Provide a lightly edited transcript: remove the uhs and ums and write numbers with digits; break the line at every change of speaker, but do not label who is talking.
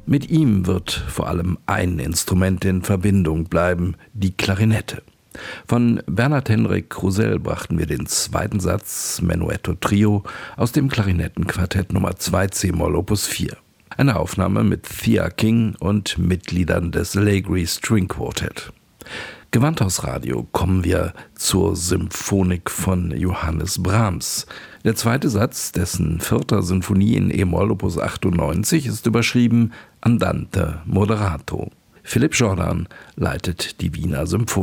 Mit ihm wird vor allem ein Instrument in Verbindung bleiben, die Klarinette. Von Bernhard Henrik Roussel brachten wir den zweiten Satz Menuetto Trio aus dem Klarinettenquartett Nummer 2 c-Moll Opus 4. Eine Aufnahme mit Thea King und Mitgliedern des Allegri String Quartet. Gewandhausradio kommen wir zur Symphonik von Johannes Brahms. Der zweite Satz dessen 4. Sinfonie in e-Moll Opus 98 ist überschrieben Andante moderato. Philipp Jordan leitet die Wiener Symphonie.